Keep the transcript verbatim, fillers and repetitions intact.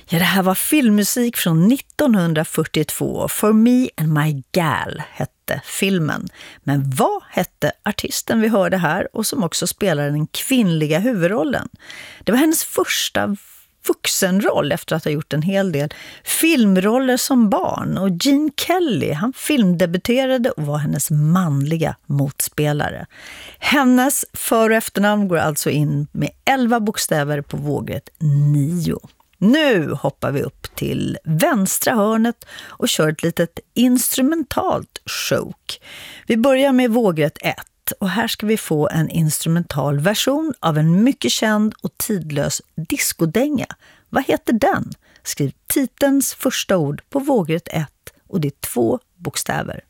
Ja, det här var filmmusik från nittonhundrafyrtiotvå. For Me and My Gal hette filmen. Men vad hette artisten vi hörde här och som också spelar den kvinnliga huvudrollen? Det var hennes första vuxenroll efter att ha gjort en hel del filmroller som barn. Och Gene Kelly, han filmdebuterade och var hennes manliga motspelare. Hennes för- och efternamn går alltså in med elva bokstäver på vågrätt nio. Nu hoppar vi upp till vänstra hörnet och kör ett litet instrumentalt choke. Vi börjar med vågrätt ett och här ska vi få en instrumental version av en mycket känd och tidlös diskodänga. Vad heter den? Skriv titelns första ord på vågrätt ett och det är två bokstäver.